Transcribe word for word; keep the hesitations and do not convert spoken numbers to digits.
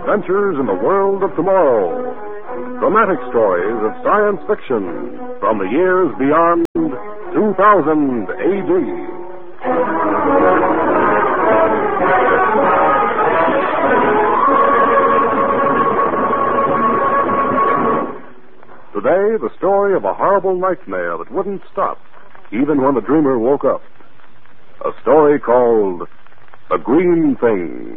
adventures in the world of tomorrow. Dramatic stories of science fiction from the years beyond two thousand A D. Today, the story of a horrible nightmare that wouldn't stop, even when the dreamer woke up. A story called The Green Thing.